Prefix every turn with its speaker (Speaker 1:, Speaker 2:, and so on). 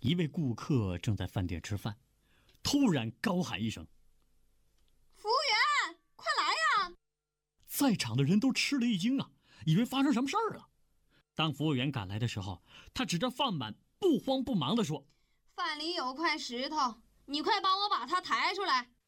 Speaker 1: 一位顾客正在饭店吃饭，突然高喊一声：“
Speaker 2: 服务员，快来呀！”
Speaker 1: 在场的人都吃了一惊啊，以为发生什么事儿了。当服务员赶来的时候，他指着饭碗，不慌不忙地说：“
Speaker 2: 饭里有块石头，你快帮我把它抬出来。”